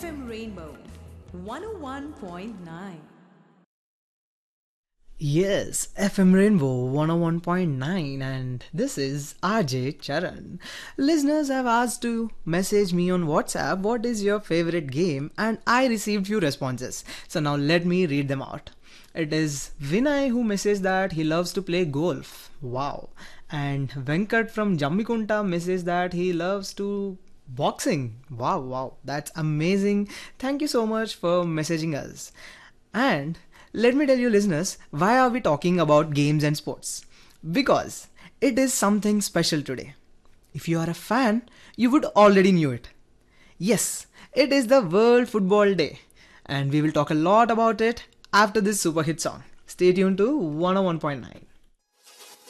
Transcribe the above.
FM Rainbow 101.9. Yes, FM Rainbow 101.9, and this is RJ Charan. Listeners have asked to message me on WhatsApp what is your favorite game, and I received few responses. So now let me read them out. It is Vinay who messaged that he loves to play golf. Wow. And Venkat from Jammikunta messaged that he loves to boxing. Wow, wow. That's amazing. Thank you so much for messaging us. And let me tell you, listeners, why are we talking about games and sports? Because it is something special today. If you are a fan, you would already knew it. Yes, it is the World Football Day, and we will talk a lot about it after this super hit song. Stay tuned to 101.9.